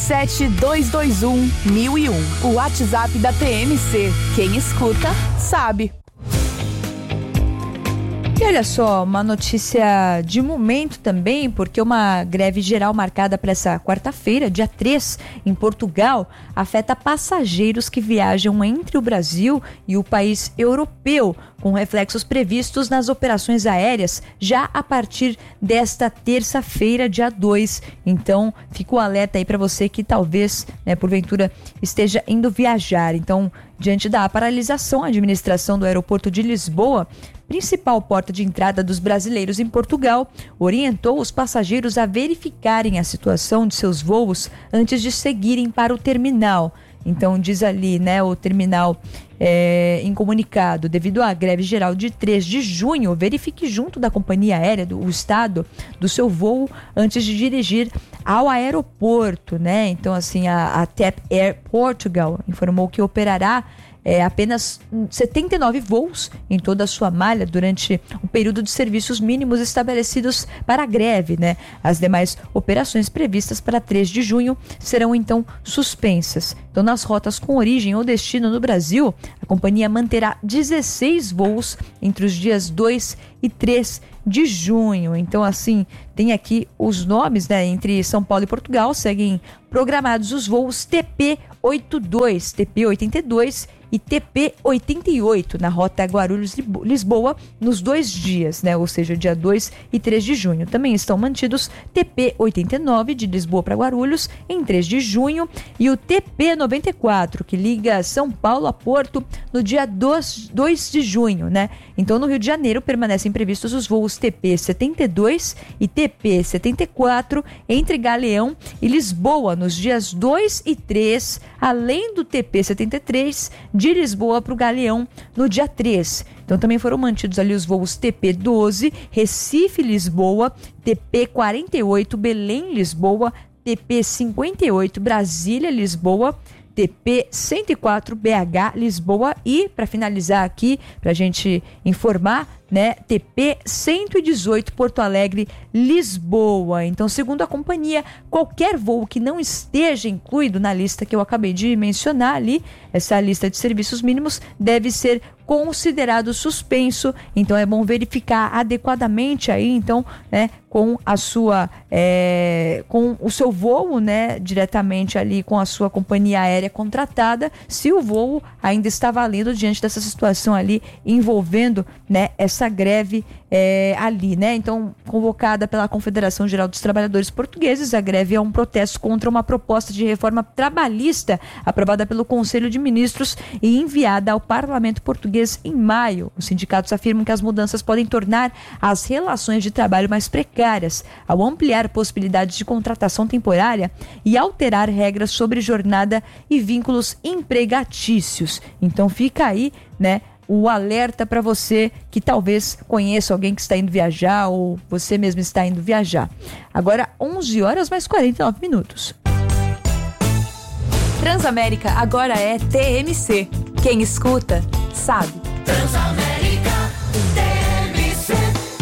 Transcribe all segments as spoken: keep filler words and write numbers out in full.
sete dois dois um mil e um. O WhatsApp da T M C. Quem escuta, sabe. E olha só, uma notícia de momento também, porque uma greve geral marcada para essa quarta-feira, dia três, em Portugal, afeta passageiros que viajam entre o Brasil e o país europeu, com reflexos previstos nas operações aéreas já a partir desta terça-feira, dia dois. Então, fica o alerta aí para você que talvez, né, porventura, esteja indo viajar. Então, diante da paralisação, a administração do aeroporto de Lisboa, principal porta de entrada dos brasileiros em Portugal, orientou os passageiros a verificarem a situação de seus voos antes de seguirem para o terminal. Então, diz ali, né, o terminal é, em comunicado, devido à greve geral de três de junho, verifique junto da companhia aérea do o estado do seu voo antes de dirigir ao aeroporto, né? Então, assim, a, a T A P Air Portugal informou que operará É, apenas setenta e nove voos em toda a sua malha durante o período de serviços mínimos estabelecidos para a greve, né? As demais operações previstas para três de junho serão então suspensas. Então, nas rotas com origem ou destino no Brasil, a companhia manterá dezesseis voos entre os dias dois e três de junho. Então, assim, tem aqui os nomes, né? Entre São Paulo e Portugal seguem programados os voos T P oitenta e dois, T P oitenta e dois e T P oitenta e oito na rota Guarulhos-Lisboa nos dois dias, né? Ou seja, dia dois e três de junho. Também estão mantidos T P oitenta e nove de Lisboa para Guarulhos em três de junho e o T P noventa e quatro que liga São Paulo a Porto no dia dois de junho, né? Então, no Rio de Janeiro permanecem previstos os voos T P setenta e dois e T P setenta e quatro entre Galeão e Lisboa nos dias dois e três, além do T P setenta e três de Lisboa para o Galeão no dia três. Então, também foram mantidos ali os voos T P doze, Recife-Lisboa, T P quarenta e oito, Belém-Lisboa, T P cinquenta e oito, Brasília-Lisboa, T P cento e quatro, B H, Lisboa e, para finalizar aqui, para a gente informar, né, T P cento e dezoito, Porto Alegre, Lisboa. Então, segundo a companhia, qualquer voo que não esteja incluído na lista que eu acabei de mencionar ali, essa lista de serviços mínimos, deve ser considerado suspenso. Então, é bom verificar adequadamente aí, então, né, com a sua, é, com o seu voo, né, diretamente ali com a sua companhia aérea contratada, se o voo ainda está valendo diante dessa situação ali envolvendo, né, essa greve é, ali, né? Então, convocada pela Confederação Geral dos Trabalhadores Portugueses, a greve é um protesto contra uma proposta de reforma trabalhista aprovada pelo Conselho de Ministros e enviada ao Parlamento Português em maio. Os sindicatos afirmam que as mudanças podem tornar as relações de trabalho mais precárias, ao ampliar possibilidades de contratação temporária e alterar regras sobre jornada e vínculos empregatícios. Então, fica aí, né, o alerta para você que talvez conheça alguém que está indo viajar ou você mesmo está indo viajar. Agora, onze horas mais quarenta e nove minutos. Transamérica agora é T M C. Quem escuta, sabe. Transamérica, T M C.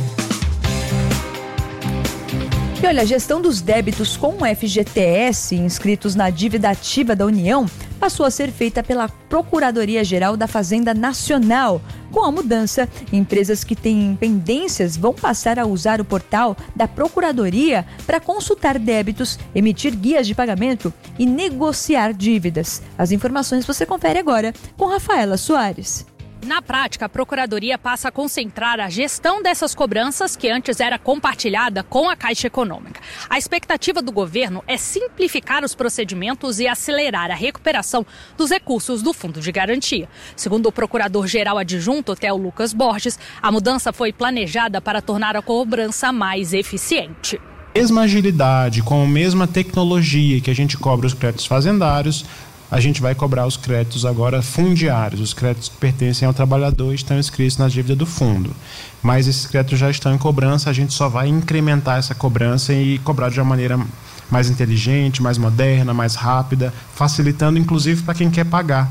E olha, a gestão dos débitos com o F G T S inscritos na dívida ativa da União passou a ser feita pela Procuradoria-Geral da Fazenda Nacional. Com a mudança, empresas que têm pendências vão passar a usar o portal da Procuradoria para consultar débitos, emitir guias de pagamento e negociar dívidas. As informações você confere agora com Rafaela Soares. Na prática, a Procuradoria passa a concentrar a gestão dessas cobranças que antes era compartilhada com a Caixa Econômica. A expectativa do governo é simplificar os procedimentos e acelerar a recuperação dos recursos do Fundo de Garantia. Segundo o Procurador-Geral Adjunto, Theo Lucas Borges, a mudança foi planejada para tornar a cobrança mais eficiente. Mesma agilidade, com a mesma tecnologia que a gente cobra os créditos fazendários, a gente vai cobrar os créditos agora fundiários, os créditos que pertencem ao trabalhador e estão inscritos na dívida do fundo. Mas esses créditos já estão em cobrança, a gente só vai incrementar essa cobrança e cobrar de uma maneira mais inteligente, mais moderna, mais rápida, facilitando inclusive para quem quer pagar. A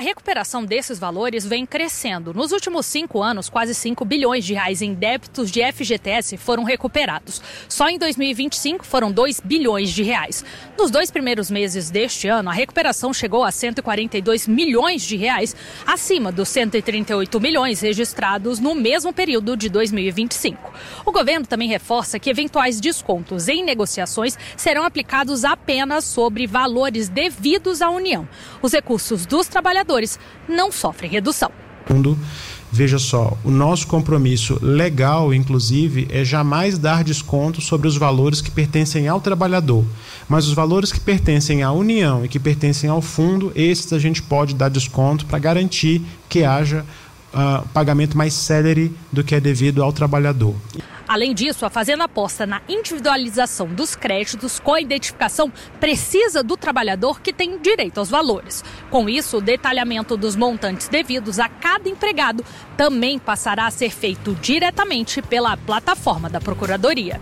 recuperação desses valores vem crescendo. Nos últimos cinco anos, quase cinco bilhões de reais em débitos de F G T S foram recuperados. Só em dois mil e vinte e cinco foram dois bilhões de reais. Nos dois primeiros meses deste ano, a recuperação chegou a cento e quarenta e dois milhões de reais, acima dos cento e trinta e oito milhões registrados no mesmo período de dois mil e vinte e cinco. O governo também reforça que eventuais descontos em negociações serão aplicados apenas sobre valores devidos à União. Os recursos dos trabalhadores não sofrem redução. Veja só, o nosso compromisso legal, inclusive, é jamais dar desconto sobre os valores que pertencem ao trabalhador. Mas os valores que pertencem à União e que pertencem ao fundo, esses a gente pode dar desconto para garantir que haja uh, pagamento mais célere do que é devido ao trabalhador. Além disso, a Fazenda aposta na individualização dos créditos com a identificação precisa do trabalhador que tem direito aos valores. Com isso, o detalhamento dos montantes devidos a cada empregado também passará a ser feito diretamente pela plataforma da Procuradoria.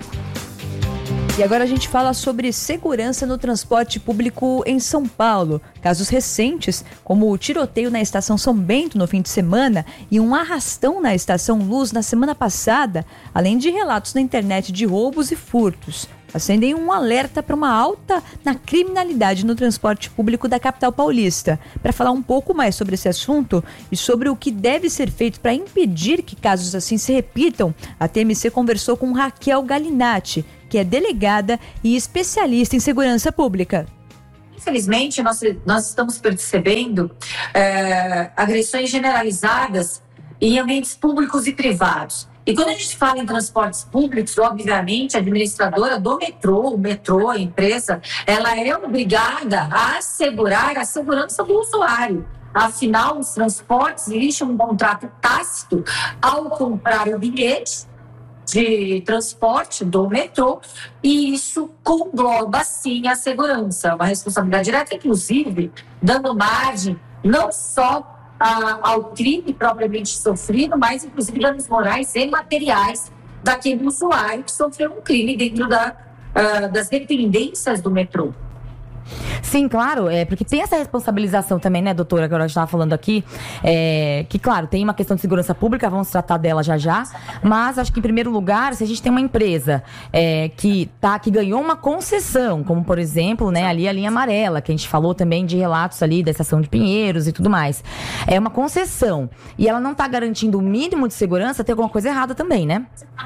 E agora a gente fala sobre segurança no transporte público em São Paulo. Casos recentes, como o tiroteio na estação São Bento no fim de semana e um arrastão na estação Luz na semana passada, além de relatos na internet de roubos e furtos, acendem um alerta para uma alta na criminalidade no transporte público da capital paulista. Para falar um pouco mais sobre esse assunto e sobre o que deve ser feito para impedir que casos assim se repitam, a T M C conversou com Raquel Galinatti, que é delegada e especialista em segurança pública. Infelizmente, nós, nós estamos percebendo é, agressões generalizadas em ambientes públicos e privados. E quando a gente fala em transportes públicos, obviamente, a administradora do metrô, o metrô, a empresa, ela é obrigada a assegurar a segurança do usuário. Afinal, os transportes existe um contrato tácito ao comprar o bilhete de transporte do metrô, e isso engloba, sim, a segurança, uma responsabilidade direta, inclusive, dando margem não só a, ao crime propriamente sofrido, mas, inclusive, danos morais e materiais daquele usuário que sofreu um crime dentro da, uh, das dependências do metrô. Sim, claro, é, porque tem essa responsabilização também, né, doutora, que a gente estava falando aqui, é, que, claro, tem uma questão de segurança pública, vamos tratar dela já já, mas acho que, em primeiro lugar, se a gente tem uma empresa é, que, tá, que ganhou uma concessão, como, por exemplo, né, ali a linha amarela, que a gente falou também de relatos ali da estação de Pinheiros e tudo mais, é uma concessão, e ela não está garantindo o mínimo de segurança, tem alguma coisa errada também, né?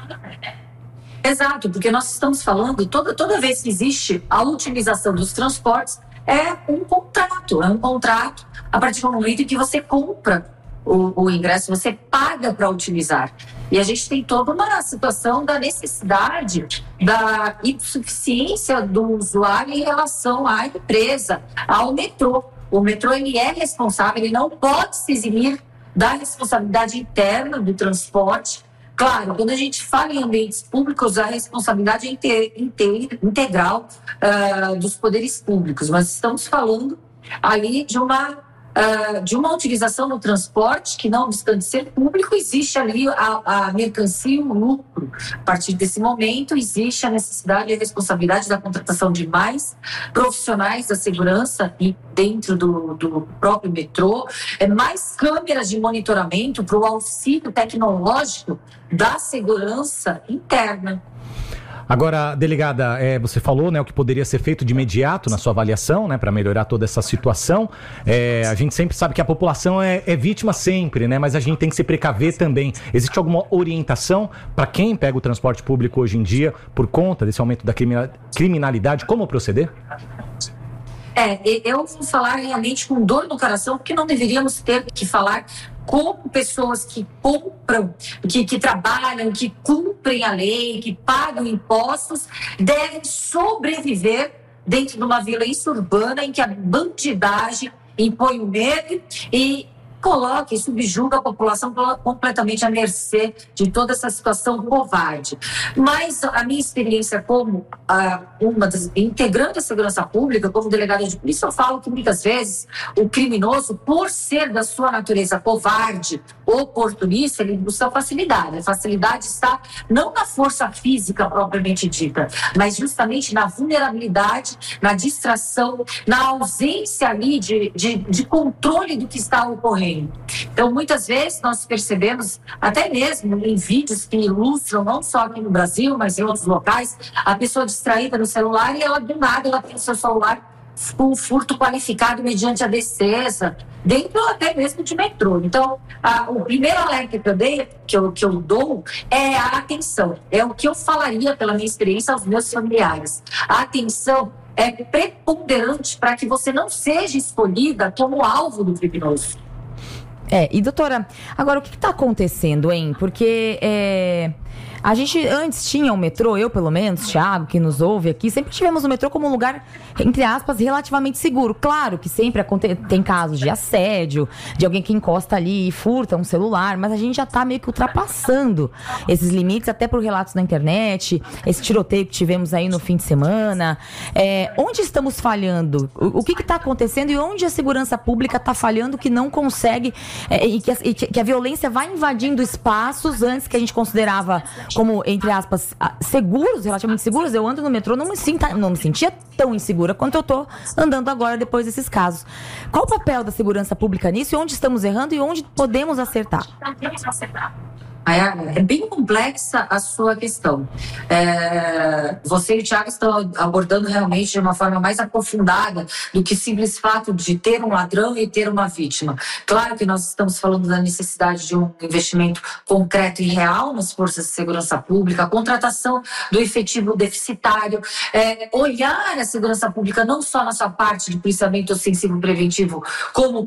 Exato, porque nós estamos falando, toda, toda vez que existe a utilização dos transportes, é um contrato, é um contrato a partir do momento em que você compra o, o ingresso, você paga para utilizar. E a gente tem toda uma situação da necessidade, da insuficiência do usuário em relação à empresa, ao metrô. O metrô, ele é responsável, ele não pode se eximir da responsabilidade interna do transporte. Claro, quando a gente fala em ambientes públicos, a responsabilidade é inte, inte, integral uh, dos poderes públicos, mas estamos falando ali de uma, uh, de uma utilização no transporte que, não obstante ser público, existe ali a, a mercancia e o lucro. A partir desse momento, existe a necessidade e a responsabilidade da contratação de mais profissionais da segurança e dentro do, do próprio metrô, é mais câmeras de monitoramento para o auxílio tecnológico da segurança interna. Agora, delegada, é, você falou, né, o que poderia ser feito de imediato na sua avaliação, né, para melhorar toda essa situação. É, a gente sempre sabe que a população é, é vítima sempre, né, mas a gente tem que se precaver também. Existe alguma orientação para quem pega o transporte público hoje em dia por conta desse aumento da criminalidade? Como proceder? É, eu vou falar realmente com dor no coração, porque não deveríamos ter que falar como pessoas que compram, que, que trabalham, que cumprem a lei, que pagam impostos, devem sobreviver dentro de uma violência urbana em que a bandidagem impõe o medo e coloca e subjuga a população completamente à mercê de toda essa situação covarde. Mas a minha experiência como ah, uma das integrantes da segurança pública, como delegada de polícia, eu falo que muitas vezes o criminoso, por ser da sua natureza covarde, oportunista, ele busca facilidade. A facilidade está não na força física propriamente dita, mas justamente na vulnerabilidade, na distração, na ausência ali de, de, de controle do que está ocorrendo. Então, muitas vezes nós percebemos, até mesmo em vídeos que ilustram, não só aqui no Brasil, mas em outros locais, a pessoa distraída no celular e ela, do nada, ela tem o seu celular com um furto qualificado mediante a defesa, dentro até mesmo de metrô. Então, a, o primeiro alerta que eu, dei, que, eu, que eu dou é a atenção. É o que eu falaria, pela minha experiência, aos meus familiares. A atenção é preponderante para que você não seja escolhida como alvo do criminoso. É, e doutora, agora o que está acontecendo, hein? Porque é, a gente antes tinha o metrô, eu pelo menos, Thiago, que nos ouve aqui, sempre tivemos o metrô como um lugar, entre aspas, relativamente seguro. Claro que sempre aconte- tem casos de assédio, de alguém que encosta ali e furta um celular, mas a gente já está meio que ultrapassando esses limites, até por relatos na internet, esse tiroteio que tivemos aí no fim de semana. É, onde estamos falhando? O, o que está acontecendo e onde a segurança pública está falhando que não consegue... É, e, que a, e que a violência vai invadindo espaços antes que a gente considerava como, entre aspas, seguros, relativamente seguros. Eu ando no metrô, não me, sinta, não me sentia tão insegura quanto eu tô andando agora depois desses casos. Qual o papel da segurança pública nisso e onde estamos errando e onde podemos acertar? É bem complexa a sua questão. É, você e o Thiago estão abordando realmente de uma forma mais aprofundada do que simples fato de ter um ladrão e ter uma vítima. Claro que nós estamos falando da necessidade de um investimento concreto e real nas forças de segurança pública, a contratação do efetivo deficitário, é, olhar a segurança pública não só na sua parte de policiamento ostensivo preventivo, como